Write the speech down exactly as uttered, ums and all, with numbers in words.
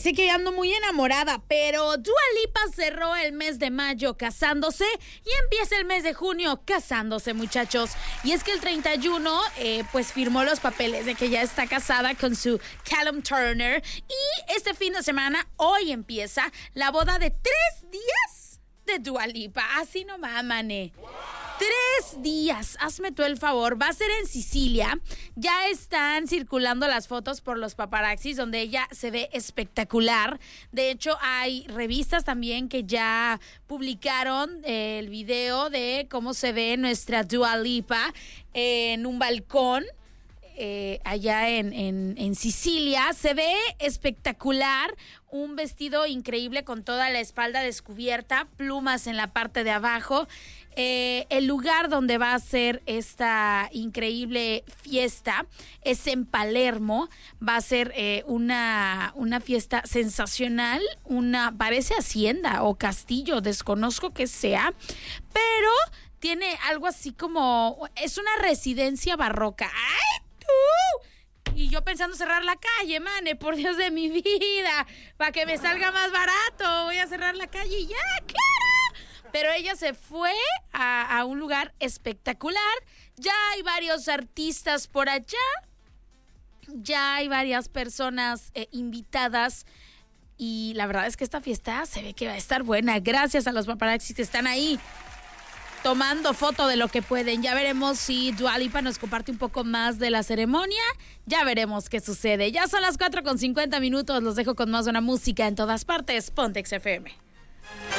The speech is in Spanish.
parece que ando muy enamorada, pero Dua Lipa cerró el mes de mayo casándose y empieza el mes de junio casándose, muchachos. Y es que el treinta y uno, eh, pues firmó los papeles de que ya está casada con su Callum Turner. Y este fin de semana, hoy empieza la boda de tres días de Dua Lipa. Así nomás, mané. Tres días, hazme tú el favor. Va a ser en Sicilia. Ya están circulando las fotos por los paparazzis donde ella se ve espectacular. De hecho, hay revistas también que ya publicaron eh, el video de cómo se ve nuestra Dua Lipa en un balcón. Eh, allá en, en, en Sicilia. Se ve espectacular, un vestido increíble con toda la espalda descubierta, plumas en la parte de abajo. Eh, el lugar donde va a ser esta increíble fiesta es en Palermo. Va a ser eh, una, una fiesta sensacional, una, parece hacienda o castillo, desconozco qué sea, pero tiene algo así como, es una residencia barroca. ¡Ay! Uh, y yo pensando cerrar la calle, mane, por Dios de mi vida, para que me salga más barato, voy a cerrar la calle y ya, claro. Pero ella se fue a, a un lugar espectacular. Ya hay varios artistas por allá, ya hay varias personas eh, invitadas. Y la verdad es que esta fiesta se ve que va a estar buena, gracias a los paparazzis que están ahí tomando foto de lo que pueden. Ya veremos si Dua Lipa nos comparte un poco más de la ceremonia. Ya veremos qué sucede. Ya son las cuatro con cincuenta minutos. Los dejo con más buena música en todas partes. Ponte X F M.